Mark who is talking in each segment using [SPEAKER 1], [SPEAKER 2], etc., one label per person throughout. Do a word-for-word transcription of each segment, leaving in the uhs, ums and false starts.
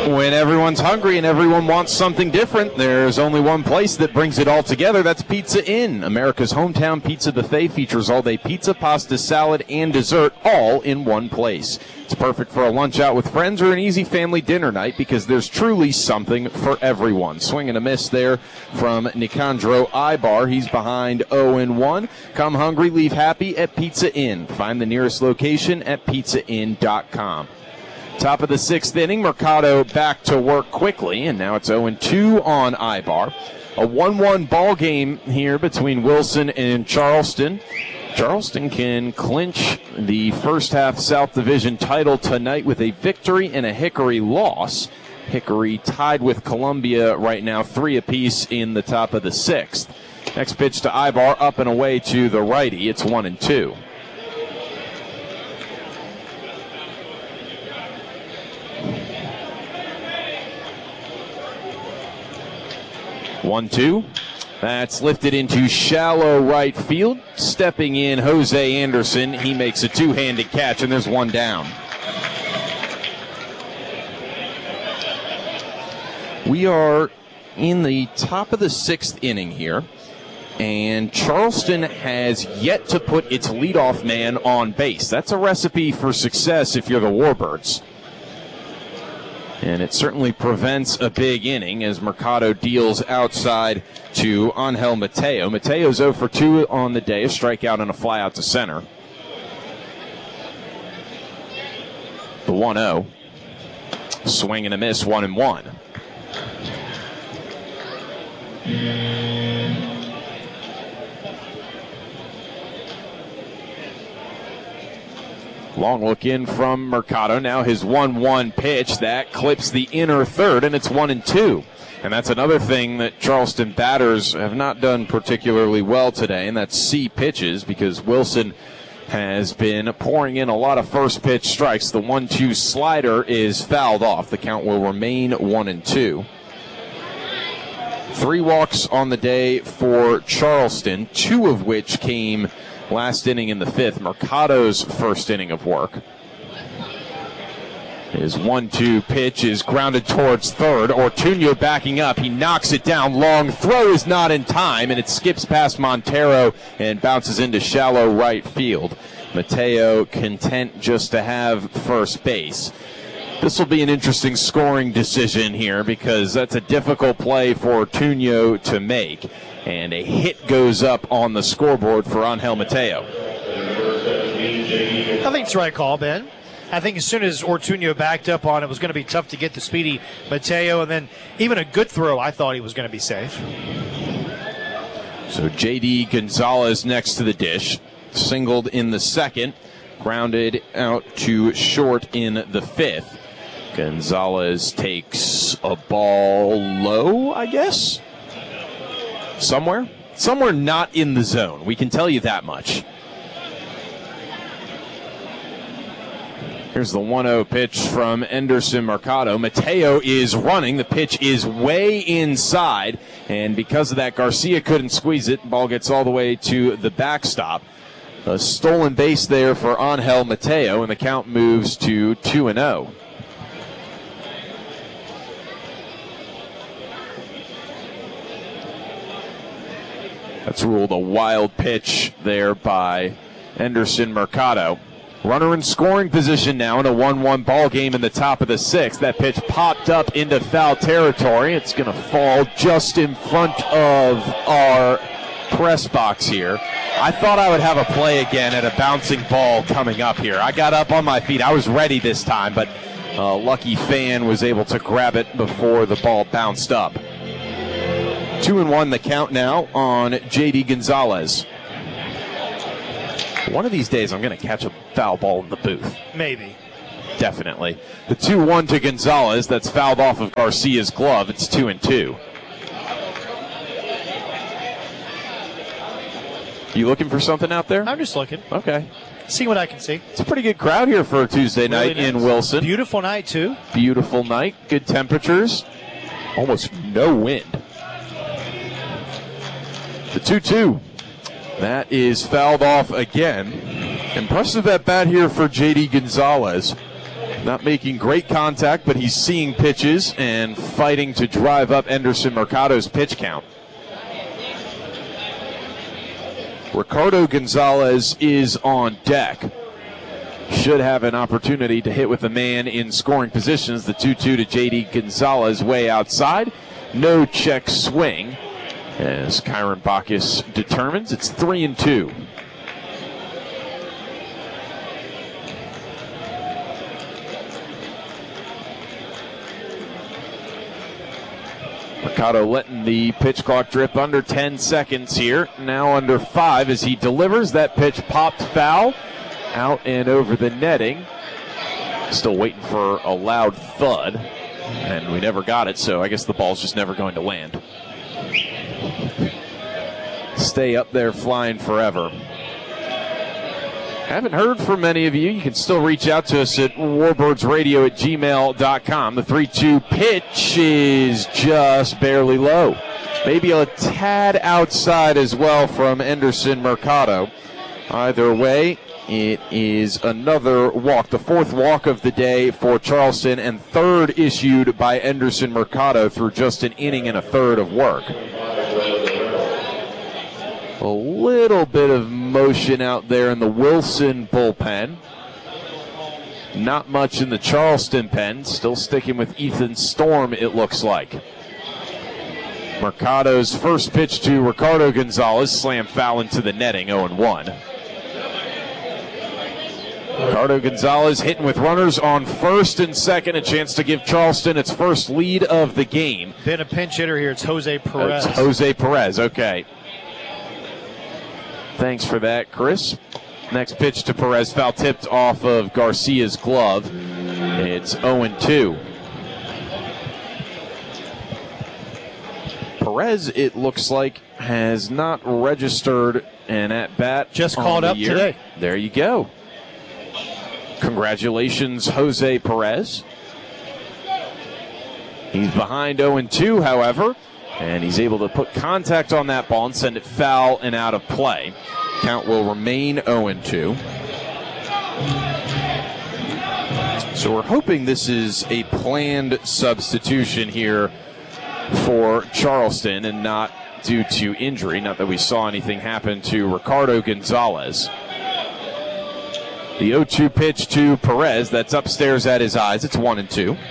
[SPEAKER 1] When everyone's hungry and everyone wants something different, there's only one place that brings it all together. That's Pizza Inn. America's hometown pizza buffet features all-day pizza, pasta, salad, and dessert, all in one place. It's perfect for a lunch out with friends or an easy family dinner night because there's truly something for everyone. Swing and a miss there from Nicandro Ibar. He's behind oh and one. Come hungry, leave happy at Pizza Inn. Find the nearest location at pizza inn dot com. Top of the sixth inning, Mercado back to work quickly, and now it's oh and two on Ibar. A one one ball game here between Wilson and Charleston. Charleston can clinch the first half South Division title tonight with a victory and a Hickory loss. Hickory tied with Columbia right now, three apiece in the top of the sixth. Next pitch to Ibar, up and away to the righty. It's one and two. one two. That's lifted into shallow right field. Stepping in, Jose Anderson. He makes a two-handed catch, and there's one down. We are in the top of the sixth inning here, and Charleston has yet to put its leadoff man on base. That's a recipe for success if you're the Warbirds. And it certainly prevents a big inning as Mercado deals outside to Angel Mateo. Mateo's oh for two on the day, a strikeout and a fly out to center. The one oh. Swing and a miss, one and one. Long look in from Mercado. Now his one one pitch. That clips the inner third, and it's one and two. And that's another thing that Charleston batters have not done particularly well today, and that's C pitches, because Wilson has been pouring in a lot of first pitch strikes. The one two slider is fouled off. The count will remain one and two. Three walks on the day for Charleston, two of which came last inning in the fifth, Mercado's first inning of work. His one two pitch is grounded towards third. Ortuño backing up. He knocks it down. Long throw is not in time, and it skips past Montero and bounces into shallow right field. Mateo content just to have first base. This will be an interesting scoring decision here because that's a difficult play for Ortuño to make. And a hit goes up on the scoreboard for Angel Mateo.
[SPEAKER 2] I think it's the right call, Ben. I think as soon as Ortuño backed up on it, it was going to be tough to get the speedy Mateo. And then even a good throw, I thought he was going to be safe.
[SPEAKER 1] So J D Gonzalez next to the dish. Singled in the second. Grounded out to short in the fifth. Gonzalez takes a ball low, I guess? Somewhere? Somewhere not in the zone. We can tell you that much. Here's the one oh pitch from Enderson Mercado. Mateo is running. The pitch is way inside. And because of that, Garcia couldn't squeeze it. Ball gets all the way to the backstop. A stolen base there for Angel Mateo, and the count moves to two and oh. That's ruled a wild pitch there by Enderson Mercado. Runner in scoring position now in a one one ball game in the top of the sixth. That pitch popped up into foul territory. It's going to fall just in front of our press box here. I thought I would have a play again at a bouncing ball coming up here. I got up on my feet. I was ready this time, but a lucky fan was able to grab it before the ball bounced up. Two and one the count now on J D Gonzalez. One of these days I'm going to catch a foul ball in the booth.
[SPEAKER 2] Maybe.
[SPEAKER 1] Definitely. The two one to Gonzalez. That's fouled off of Garcia's glove. It's two and two. You looking for something out there?
[SPEAKER 2] I'm just looking.
[SPEAKER 1] Okay.
[SPEAKER 2] See what I can see.
[SPEAKER 1] It's a pretty good crowd here for a Tuesday
[SPEAKER 2] really
[SPEAKER 1] night
[SPEAKER 2] nice.
[SPEAKER 1] in Wilson.
[SPEAKER 2] Beautiful night, too.
[SPEAKER 1] Beautiful night. Good temperatures. Almost no wind. The two two. That is fouled off again. Impressive at bat here for J D Gonzalez. Not making great contact, but he's seeing pitches and fighting to drive up Enderson Mercado's pitch count. Ricardo Gonzalez is on deck. Should have an opportunity to hit with a man in scoring positions. The two two to J D Gonzalez way outside. No check swing as Kyron Bacchus determines it's three and two. Mercado letting the pitch clock drip under ten seconds here. Now under five as he delivers. That pitch popped foul. Out and over the netting. Still waiting for a loud thud. And we never got it, so I guess the ball's just never going to land. Stay up there flying forever. Haven't heard from many of you. You can still reach out to us at warbirdsradio at gmail dot com. The three two pitch is just barely low. Maybe a tad outside as well from Enderson Mercado. Either way, it is another walk, the fourth walk of the day for Charleston, and third issued by Enderson Mercado through just an inning and a third of work. A little bit of motion out there in the Wilson bullpen. Not much in the Charleston pen. Still sticking with Ethan Storm, it looks like. Mercado's first pitch to Ricardo Gonzalez, slam foul into the netting, oh and one. Ricardo Gonzalez hitting with runners on first and second, a chance to give Charleston its first lead of the game.
[SPEAKER 2] Been a pinch hitter here. It's Jose Perez.
[SPEAKER 1] It's Jose Perez, okay. Thanks for that, Chris. Next pitch to Perez, foul tipped off of Garcia's glove. It's oh and two. Perez, it looks like, has not registered an at-bat.
[SPEAKER 2] Just called up
[SPEAKER 1] year.
[SPEAKER 2] today.
[SPEAKER 1] There you go. Congratulations, Jose Perez. He's behind oh and two, however, and he's able to put contact on that ball and send it foul and out of play. Count will remain oh and two. So we're hoping this is a planned substitution here for Charleston and not due to injury. Not that we saw anything happen to Ricardo Gonzalez. The oh two pitch to Perez, that's upstairs at his eyes. It's one and two.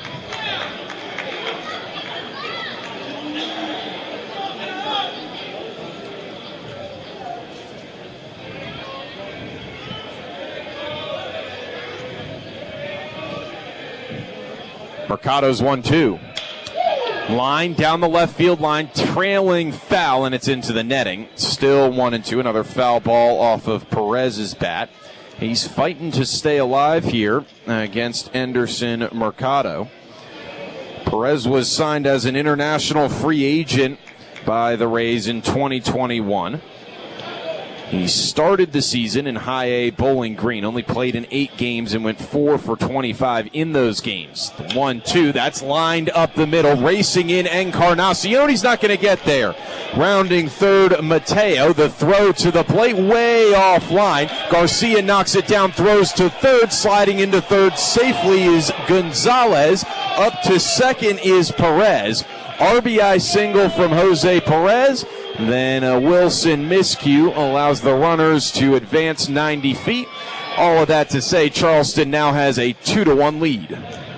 [SPEAKER 1] Mercado's one two. Line down the left field line, trailing foul, and it's into the netting. Still one and two. Another foul ball off of Perez's bat. He's fighting to stay alive here against Enderson Mercado. Perez was signed as an international free agent by the Rays in twenty twenty-one. He started the season in High A Bowling Green, only played in eight games and went four for twenty-five in those games. The one two, that's lined up the middle, racing in Encarnacion. He's not going to get there. Rounding third, Mateo. The throw to the plate, way offline. Garcia knocks it down, throws to third. Sliding into third safely is Gonzalez. Up to second is Perez. R B I single from Jose Perez. Then a Wilson miscue allows the runners to advance ninety feet. All of that to say Charleston now has a two to one lead.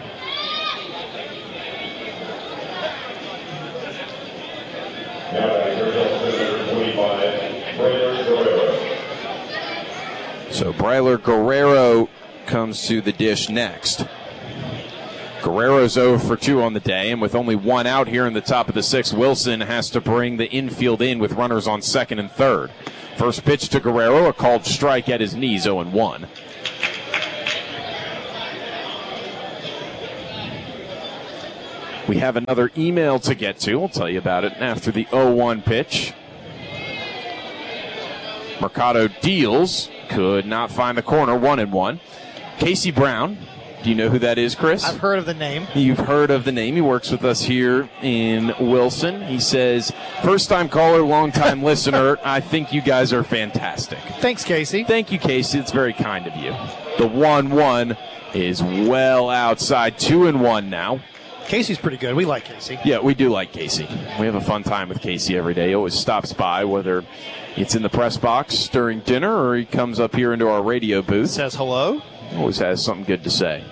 [SPEAKER 1] So Bryler Guerrero comes to the dish next. Guerrero's oh for two on the day, and with only one out here in the top of the sixth, Wilson has to bring the infield in with runners on second and third. First pitch to Guerrero, a called strike at his knees, oh and one. We have another email to get to. We'll tell you about it after the oh one pitch. Mercado deals, could not find the corner, one and one. Casey Brown. Do you know who that is, Chris?
[SPEAKER 2] I've heard of the name.
[SPEAKER 1] You've heard of the name. He works with us here in Wilson. He says, first-time caller, long-time listener. I think you guys are fantastic.
[SPEAKER 2] Thanks, Casey.
[SPEAKER 1] Thank you, Casey. It's very kind of you. The one one is well outside, two and one now.
[SPEAKER 2] Casey's pretty good. We like Casey.
[SPEAKER 1] Yeah, we do like Casey. We have a fun time with Casey every day. He always stops by, whether it's in the press box during dinner or he comes up here into our radio booth.
[SPEAKER 2] Says hello.
[SPEAKER 1] Always has something good to say.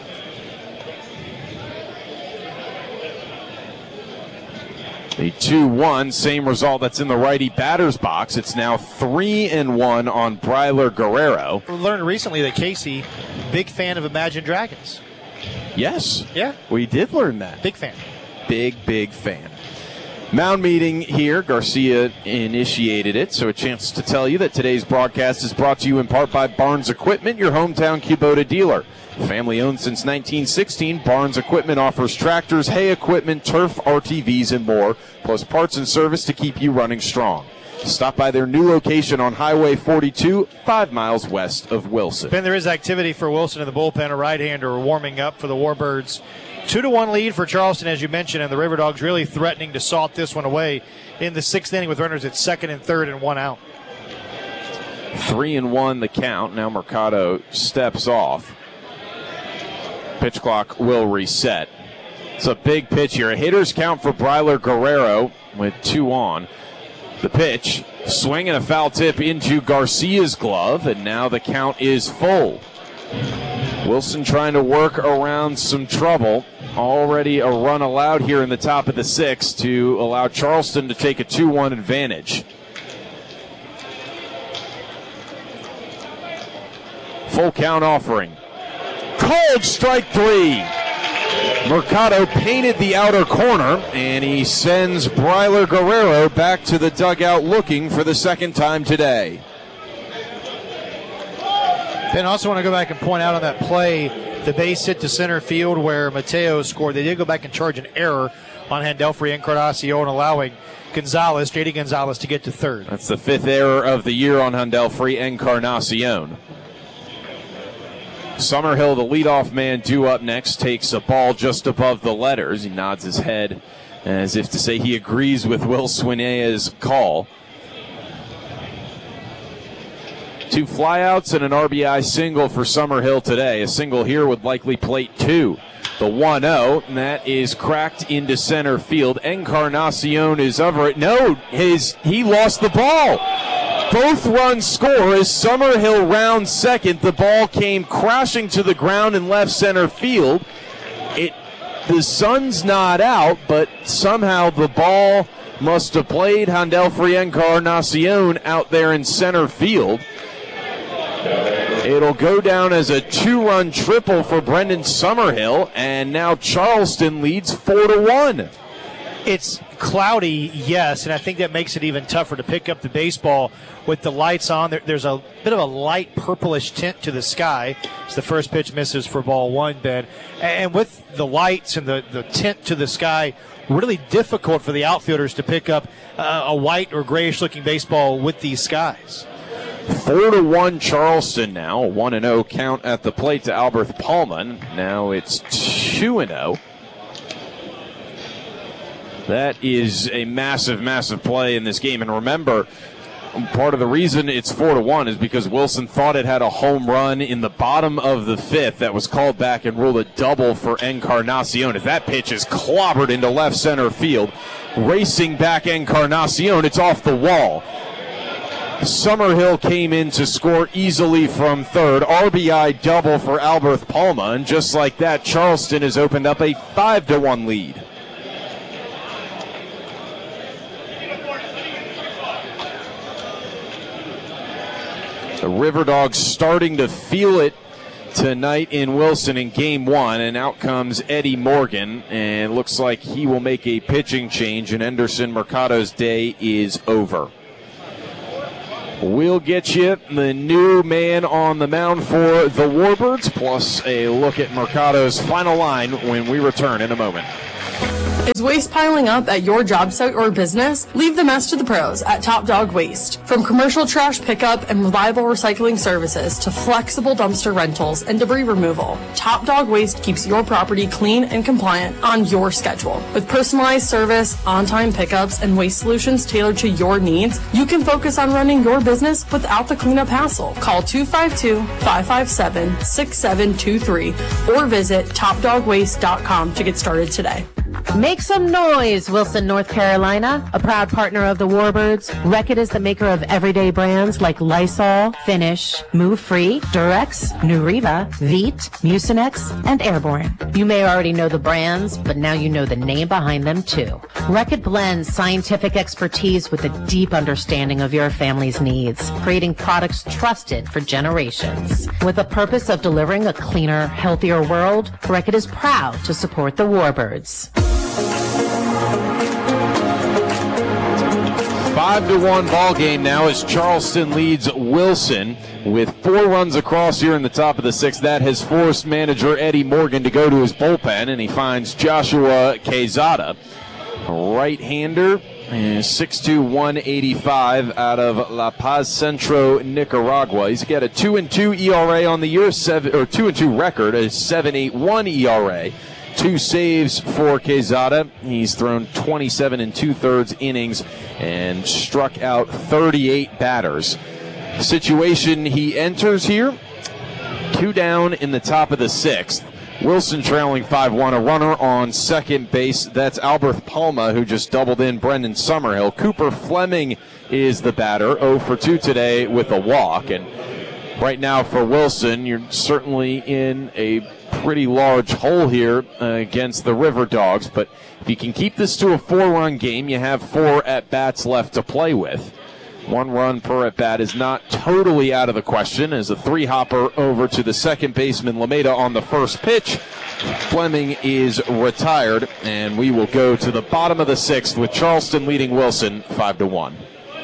[SPEAKER 1] The two one, same result that's in the righty batter's box. It's now three and one on Bryler Guerrero.
[SPEAKER 2] We learned recently that Casey, big fan of Imagine Dragons.
[SPEAKER 1] Yes.
[SPEAKER 2] Yeah.
[SPEAKER 1] We did learn that.
[SPEAKER 2] Big fan.
[SPEAKER 1] Big, big fan. Mound meeting here. Garcia initiated it, so a chance to tell you that today's broadcast is brought to you in part by Barnes Equipment, your hometown Kubota dealer. Family owned since nineteen sixteen, Barnes Equipment offers tractors, hay equipment, turf, R T Vs, and more, plus parts and service to keep you running strong. Stop by their new location on Highway forty-two, five miles west of Wilson.
[SPEAKER 2] Ben, there is activity for Wilson in the bullpen. A right-hander warming up for the Warbirds. Two to one lead for Charleston, as you mentioned, and the River Dogs really threatening to salt this one away in the sixth inning with runners at second and third and one out.
[SPEAKER 1] Three and one the count. Now Mercado steps off. Pitch clock will reset. It's a big pitch here. A hitter's count for Bryler Guerrero with two on. The pitch, swing and a foul tip into Garcia's glove, and now the count is full. Wilson trying to work around some trouble. Already a run allowed here in the top of the sixth to allow Charleston to take a two one advantage. Full count offering. Cold strike three. Mercado painted the outer corner, and he sends Bryler Guerrero back to the dugout looking for the second time today.
[SPEAKER 2] Ben, I also want to go back and point out on that play, the base hit to center field where Mateo scored. They did go back and charge an error on Handelfrey Encarnacion, allowing Gonzalez, J D Gonzalez, to get to third.
[SPEAKER 1] That's the fifth error of the year on Handelfrey Encarnacion. Summerhill, the leadoff man, due up next, takes a ball just above the letters. He nods his head as if to say he agrees with Will Swinea's call. Two flyouts and an R B I single for Summerhill today. A single here would likely plate two. The one oh, and that is cracked into center field. Encarnacion is over it. No, his he lost the ball. Both runs score as Summerhill rounds second. The ball came crashing to the ground in left center field. It, the sun's not out, but somehow the ball must have played Handelfrey Encarnacion out there in center field. It'll go down as a two-run triple for Brendan Summerhill, and now Charleston leads four to one.
[SPEAKER 2] It's cloudy, yes, and I think that makes it even tougher to pick up the baseball with the lights on. There, there's a bit of a light purplish tint to the sky. As the first pitch misses for ball one, Ben. And with the lights and the, the tint to the sky, really difficult for the outfielders to pick up uh, a white or grayish-looking baseball with these skies.
[SPEAKER 1] Four to one Charleston now. A one and oh count at the plate to Alberth Pullman. Now it's two and oh. That is a massive, massive play in this game. And remember, part of the reason it's four to one is because Wilson thought it had a home run in the bottom of the fifth that was called back and ruled a double for Encarnacion. If that pitch is clobbered into left center field, racing back Encarnacion, it's off the wall. Summerhill came in to score easily from third. R B I double for Alberth Palma, and just like that, Charleston has opened up a five to one lead. The River Dogs starting to feel it tonight in Wilson in game one, and out comes Eddie Morgan, and looks like he will make a pitching change, and Anderson Mercado's day is over. We'll get you the new man on the mound for the Warbirds, plus a look at Mercado's final line when we return in a moment.
[SPEAKER 3] Is waste piling up at your job site or business? Leave the mess to the pros at Top Dog Waste. From commercial trash pickup and reliable recycling services to flexible dumpster rentals and debris removal, Top Dog Waste keeps your property clean and compliant on your schedule. With personalized service, on-time pickups, and waste solutions tailored to your needs, you can focus on running your business without the cleanup hassle. Call two five two, five five seven, six seven two three or visit top dog waste dot com to get started today.
[SPEAKER 4] Make some noise, Wilson, North Carolina, a proud partner of the Warbirds. Reckitt is the maker of everyday brands like Lysol, Finish, Move Free, Durex, Nuriva, Veet, Mucinex, and Airborne. You may already know the brands, but now you know the name behind them too. Reckitt blends scientific expertise with a deep understanding of your family's needs, creating products trusted for generations. With the purpose of delivering a cleaner, healthier world, Reckitt is proud to support the Warbirds.
[SPEAKER 1] Five to one ball game now as Charleston leads Wilson with four runs across here in the top of the sixth. That has forced manager Eddie Morgan to go to his bullpen, and he finds Joshua Quezada, a right-hander, six two, one eighty-five out of La Paz Centro, Nicaragua. He's got a two and two E R A on the year, seven or two and two record, a seven eight one E R A. Two saves for Quezada. He's thrown twenty-seven and two-thirds innings and struck out thirty-eight batters. Situation he enters here, two down in the top of the sixth. Wilson trailing five one, a runner on second base. That's Albert Palma, who just doubled in Brendan Summerhill. Cooper Fleming is the batter, oh for two today with a walk. And right now for Wilson, you're certainly in a pretty large hole here uh, against the River Dogs, but if you can keep this to a four-run game, you have four at-bats left to play with. One run per at-bat is not totally out of the question as a three-hopper over to the second baseman Lameda on the first pitch. Fleming is retired, and we will go to the bottom of the sixth with Charleston leading Wilson five to one.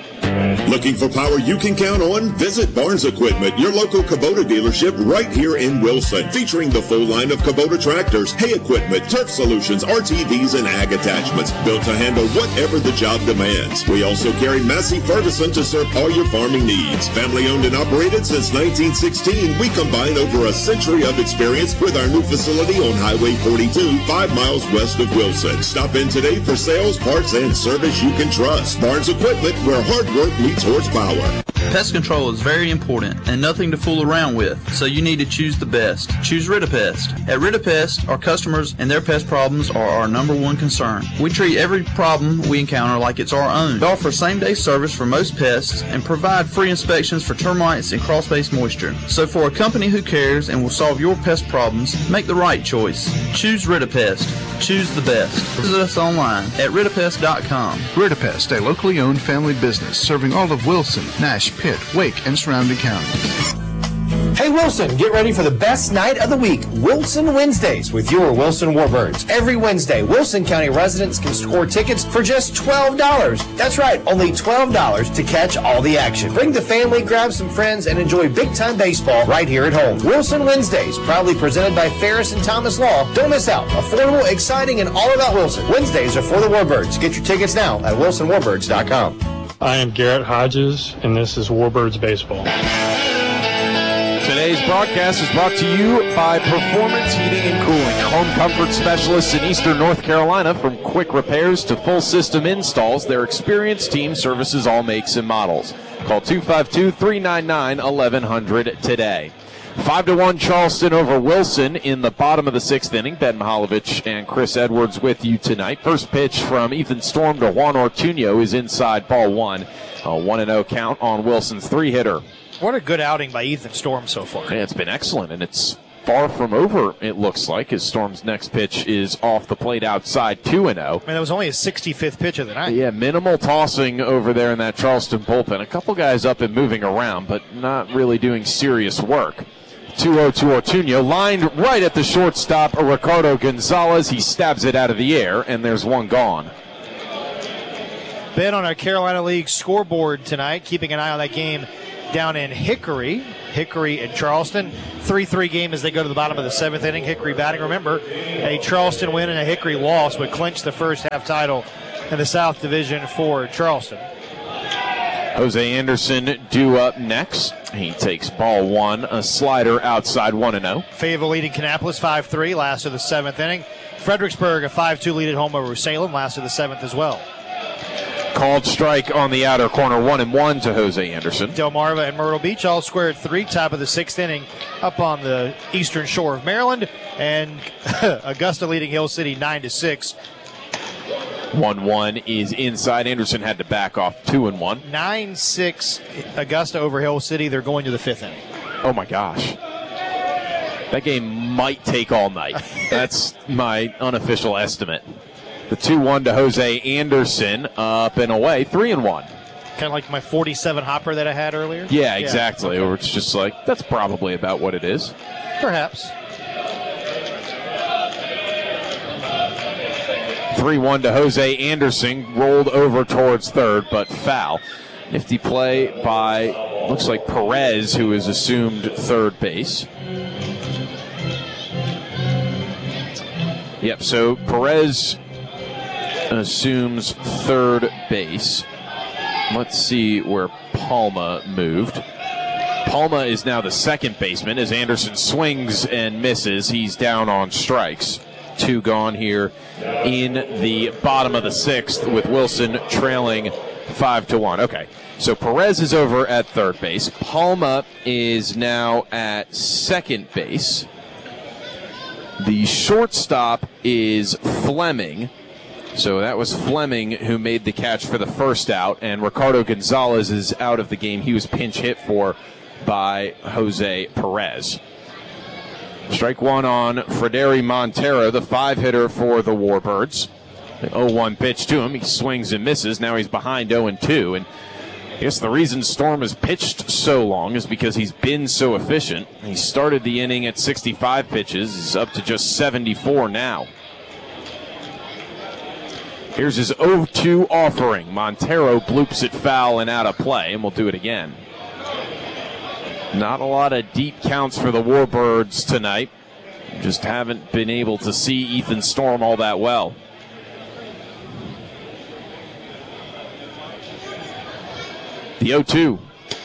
[SPEAKER 5] Looking for power you can count on? Visit Barnes Equipment, your local Kubota dealership right here in Wilson, featuring the full line of Kubota tractors, hay equipment, turf solutions, R T Vs, and ag attachments, built to handle whatever the job demands. We also carry Massey Ferguson to serve all your farming needs. Family owned and operated since nineteen sixteen, we combine over a century of experience with our new facility on Highway forty-two, five miles west of Wilson. Stop in today for sales, parts, and service you can trust. Barnes Equipment, where hard work meets horsepower.
[SPEAKER 6] Pest control is very important and nothing to fool around with, so you need to choose the best. Choose Ritapest. At Ritapest, our customers and their pest problems are our number one concern. We treat every problem we encounter like it's our own. We offer same-day service for most pests and provide free inspections for termites and crawl-space moisture. So for a company who cares and will solve your pest problems, make the right choice. Choose Ritapest. Choose the best. Visit us online at ritapest dot com.
[SPEAKER 7] Ritapest, a locally owned family business serving all of Wilson, Nash, Pitt, Wake, and surrounding counties.
[SPEAKER 8] Hey Wilson, get ready for the best night of the week, Wilson Wednesdays, with your Wilson Warbirds. Every Wednesday, Wilson County residents can score tickets for just twelve dollars. That's right, only twelve dollars to catch all the action. Bring the family, grab some friends, and enjoy big-time baseball right here at home. Wilson Wednesdays, proudly presented by Ferris and Thomas Law. Don't miss out. Affordable, exciting, and all about Wilson. Wednesdays are for the Warbirds. Get your tickets now at wilson warbirds dot com.
[SPEAKER 9] I am Garrett Hodges, and this is Warbirds Baseball.
[SPEAKER 1] Today's broadcast is brought to you by Performance Heating and Cooling, your home comfort specialists in Eastern North Carolina. From quick repairs to full system installs, their experienced team services all makes and models. Call two five two, three nine nine, eleven hundred today. Five to one Charleston over Wilson in the bottom of the sixth inning. Ben Mihaljevic and Chris Edwards with you tonight. First pitch from Ethan Storm to Juan Ortuño is inside, ball one. A one and oh count on Wilson's three-hitter.
[SPEAKER 2] What a good outing by Ethan Storm so far.
[SPEAKER 1] Yeah, it's been excellent, and it's far from over, it looks like, as Storm's next pitch is off the plate outside, two and oh.
[SPEAKER 2] I mean, that was only his sixty-fifth pitch of the night.
[SPEAKER 1] Yeah, minimal tossing over there in that Charleston bullpen. A couple guys up and moving around, but not really doing serious work. two oh to Ortuño, lined right at the shortstop, Ricardo Gonzalez. He stabs it out of the air, and there's one gone.
[SPEAKER 2] Ben, on our Carolina League scoreboard tonight, keeping an eye on that game down in Hickory. Hickory and Charleston. three three game as they go to the bottom of the seventh inning. Hickory batting. Remember, a Charleston win and a Hickory loss would clinch the first half title in the South Division for Charleston.
[SPEAKER 1] Jose Anderson due up next. He takes ball one, a slider outside one and oh.
[SPEAKER 2] Fayetteville leading Kannapolis five three, last of the seventh inning. Fredericksburg a five two lead at home over Salem, last of the seventh as well.
[SPEAKER 1] Called strike on the outer corner, one and one to Jose Anderson.
[SPEAKER 2] Delmarva and Myrtle Beach all square at three, top of the sixth inning up on the eastern shore of Maryland. And Augusta leading Hill City nine to six.
[SPEAKER 1] one one is inside. Anderson had to back off two and one.
[SPEAKER 2] nine six Augusta over Hill City. They're going to the fifth inning.
[SPEAKER 1] Oh, my gosh. That game might take all night. That's my unofficial estimate. The two one to Jose Anderson, up and away, three and one.
[SPEAKER 2] Kind of like my forty-seven hopper that I had earlier?
[SPEAKER 1] Yeah, exactly.
[SPEAKER 2] Yeah, okay.
[SPEAKER 1] Or it's just like, that's probably about what it is.
[SPEAKER 2] Perhaps.
[SPEAKER 1] three one to Jose Anderson, rolled over towards third, but foul. Nifty play by, looks like Perez, who has assumed third base. Yep, so Perez assumes third base. Let's see where Palma moved. Palma is now the second baseman as Anderson swings and misses. He's down on strikes. Two gone here in the bottom of the sixth with Wilson trailing five to one. Okay, so Perez is over at third base. Palma is now at second base. The shortstop is Fleming. So that was Fleming who made the catch for the first out, and Ricardo Gonzalez is out of the game. He was pinch hit for by Jose Perez. Strike one on Frederi Montero, the five-hitter for the Warbirds. The oh one pitch to him. He swings and misses. Now he's behind oh and two. And I guess the reason Storm has pitched so long is because he's been so efficient. He started the inning at sixty-five pitches. He's up to just seventy-four now. Here's his oh two offering. Montero bloops it foul and out of play, and we'll do it again. Not a lot of deep counts for the Warbirds tonight. Just haven't been able to see Ethan Storm all that well. The oh two.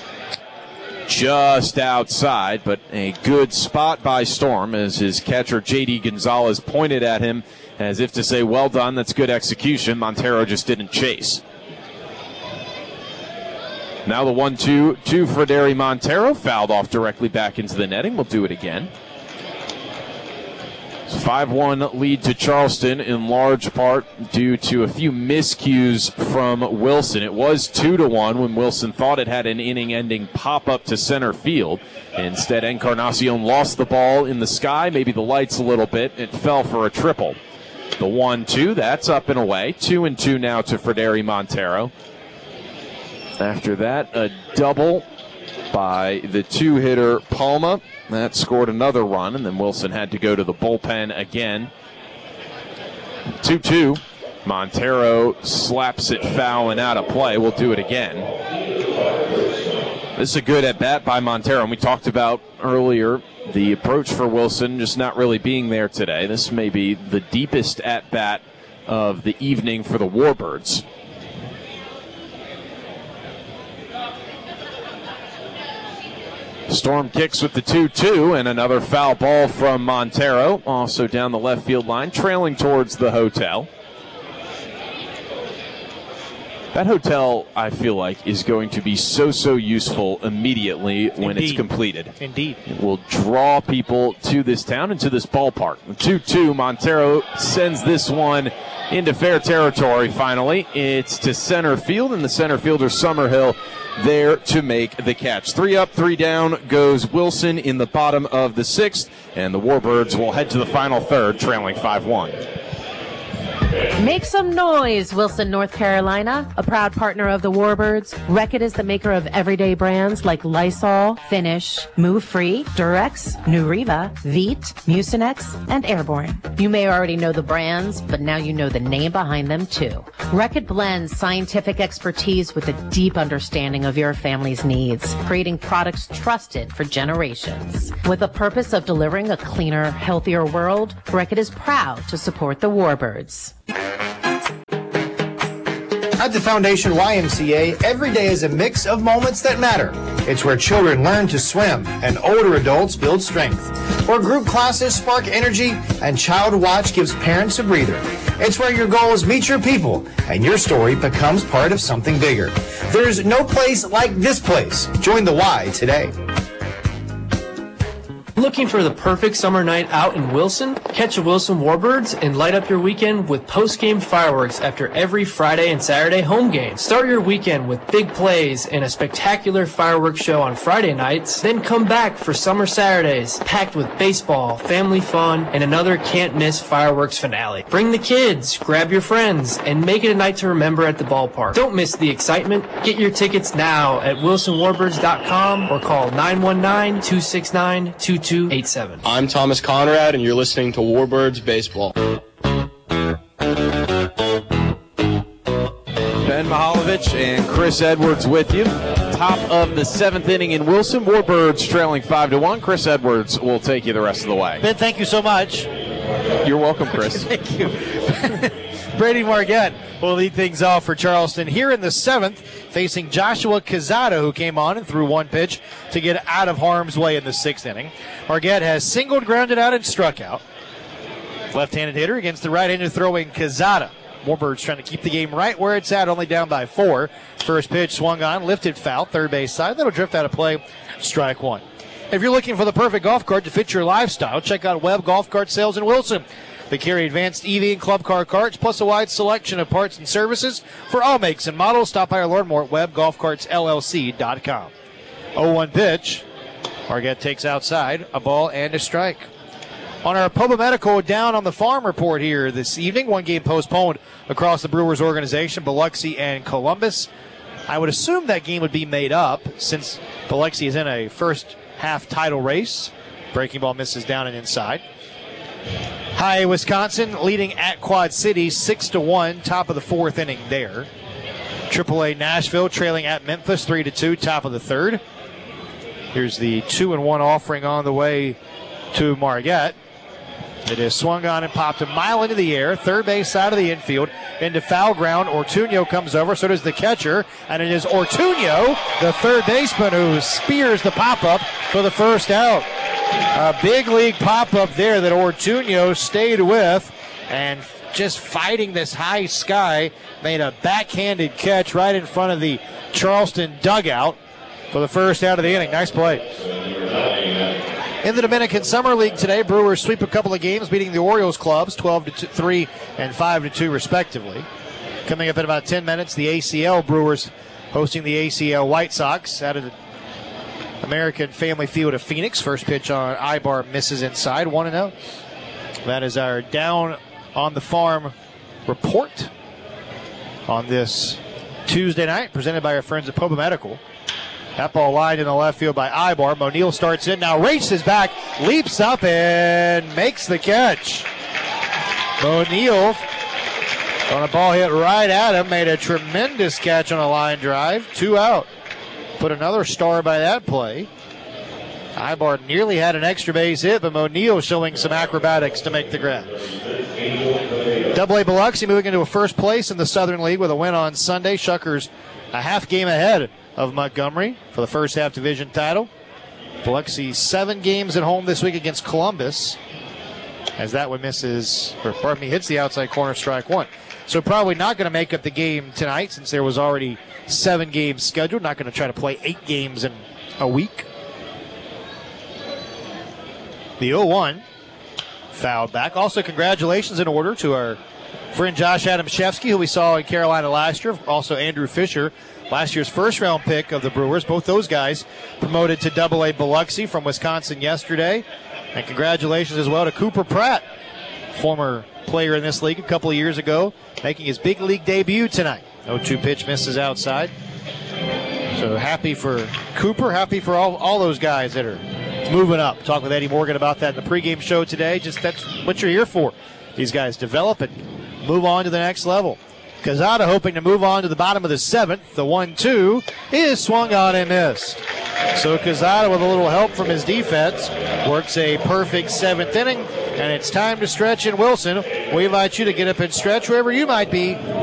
[SPEAKER 1] Just outside, but a good spot by Storm as his catcher J D Gonzalez pointed at him as if to say, well done, that's good execution. Montero just didn't chase. Now the one two to Frederi Montero, fouled off directly back into the netting. We'll do it again. five one lead to Charleston in large part due to a few miscues from Wilson. It was two to one when Wilson thought it had an inning-ending pop-up to center field. Instead, Encarnacion lost the ball in the sky, maybe the lights a little bit. It fell for a triple. The one two, that's up and away. Two and two now to Frederi Montero. After that, a double by the two-hitter Palma. That scored another run, and then Wilson had to go to the bullpen again. two two. Montero slaps it foul and out of play. We'll do it again. This is a good at-bat by Montero, and we talked about earlier the approach for Wilson just not really being there today. This may be the deepest at-bat of the evening for the Warbirds. Storm kicks with the two two, and another foul ball from Montero, also down the left field line, trailing towards the hotel. That hotel, I feel like, is going to be so, so useful immediately when
[SPEAKER 2] Indeed.
[SPEAKER 1] it's completed.
[SPEAKER 2] Indeed.
[SPEAKER 1] It will draw people to this town and to this ballpark. two two, Montero sends this one into fair territory finally. It's to center field, and the center fielder, Summerhill, there to make the catch. Three up, three down goes Wilson in the bottom of the sixth, and the Warbirds will head to the final third, trailing five one.
[SPEAKER 4] Make some noise, Wilson, North Carolina, a proud partner of the Warbirds. Reckitt is the maker of everyday brands like Lysol, Finish, Move Free, Durex, Nuriva, Veet, Mucinex, and Airborne. You may already know the brands, but now you know the name behind them too. Reckitt blends scientific expertise with a deep understanding of your family's needs, creating products trusted for generations. With the purpose of delivering a cleaner, healthier world, Reckitt is proud to support the Warbirds.
[SPEAKER 8] At the Foundation Y M C A, every day is a mix of moments that matter. It's where children learn to swim and older adults build strength. Where group classes spark energy and Child Watch gives parents a breather. It's where your goals meet your people and your story becomes part of something bigger. There's no place like this place. Join the Y today.
[SPEAKER 10] Looking for the perfect summer night out in Wilson? Catch a Wilson Warbirds and light up your weekend with post-game fireworks after every Friday and Saturday home game. Start your weekend with big plays and a spectacular fireworks show on Friday nights. Then come back for summer Saturdays, packed with baseball, family fun, and another can't-miss fireworks finale. Bring the kids, grab your friends, and make it a night to remember at the ballpark. Don't miss the excitement. Get your tickets now at wilson warbirds dot com or call nine one nine, two six nine, two two eight seven.
[SPEAKER 11] I'm Thomas Conrad, and you're listening to Warbirds Baseball.
[SPEAKER 1] Ben Mihaljevic and Chris Edwards with you. Top of the seventh inning in Wilson. Warbirds trailing five to one. Chris Edwards will take you the rest of the way.
[SPEAKER 2] Ben, thank you so much.
[SPEAKER 1] You're welcome, Chris.
[SPEAKER 2] Thank you. Brady Margette will lead things off for Charleston here in the seventh, facing Joshua Quezada, who came on and threw one pitch to get out of harm's way in the sixth inning. Margette has singled, grounded out, and struck out. Left-handed hitter against the right-handed throwing Quezada. Warbirds trying to keep the game right where it's at, only down by four. First pitch swung on, lifted foul, third base side. That'll drift out of play, strike one. If you're looking for the perfect golf cart to fit your lifestyle, check out Webb Golf Cart Sales in Wilson. They carry advanced E V and club car carts, plus a wide selection of parts and services for all makes and models. Stop by or learn more at webb golf carts l l c dot com. oh one pitch. Margette takes outside, a ball and a strike. On our Poba Medical Down on the Farm report here this evening, one game postponed across the Brewers organization, Biloxi and Columbus. I would assume that game would be made up since Biloxi is in a first half title race. Breaking ball misses down and inside. High Wisconsin leading at Quad City six to one, top of the fourth inning there. triple A Nashville trailing at Memphis three to two, top of the third. Here's the two and one offering on the way to Margette. It is swung on and popped a mile into the air, third base side of the infield, into foul ground. Ortuño comes over, so does the catcher, and it is Ortuño, the third baseman, who spears the pop-up for the first out. A big league pop-up there that Ortuño stayed with, and just fighting this high sky, made a backhanded catch right in front of the Charleston dugout for the first out of the inning. Nice play. In the Dominican Summer League today, Brewers sweep a couple of games, beating the Orioles clubs twelve to three and five to two respectively. Coming up in about ten minutes, the A C L Brewers hosting the A C L White Sox out of the American Family Field of Phoenix. First pitch on Ibar misses inside, one and oh. That is our Down on the Farm report on this Tuesday night, presented by our friends at Poba Medical. That ball lined in the left field by Ibar. Monil starts in, now races back, leaps up, and makes the catch. Monil, on a ball hit right at him, made a tremendous catch on a line drive. Two out. Put another star by that play. Ibar nearly had an extra base hit, but Monil showing some acrobatics to make the grab. Double A Biloxi moving into a first place in the Southern League with a win on Sunday. Shuckers a half game ahead of Montgomery for the first half division title. Biloxi seven games at home this week against Columbus, as that one misses, or pardon me, hits the outside corner, strike one. So probably not going to make up the game tonight since there was already seven games scheduled. Not going to try to play eight games in a week. The oh one fouled back. Also, congratulations in order to our friend Josh Adamszewski, who we saw in Carolina last year. Also, Andrew Fisher, last year's first-round pick of the Brewers. Both those guys promoted to Double A Biloxi from Wisconsin yesterday. And congratulations as well to Cooper Pratt, former player in this league a couple of years ago, making his big league debut tonight. oh two pitch misses outside. So happy for Cooper, happy for all, all those guys that are moving up. Talk with Eddie Morgan about that in the pregame show today. Just that's what you're here for. These guys develop and move on to the next level. Quezada hoping to move on to the bottom of the seventh. The one two is swung on and missed. So Quezada, with a little help from his defense, works a perfect seventh inning, and it's time to stretch in Wilson. We invite you to get up and stretch wherever you might be.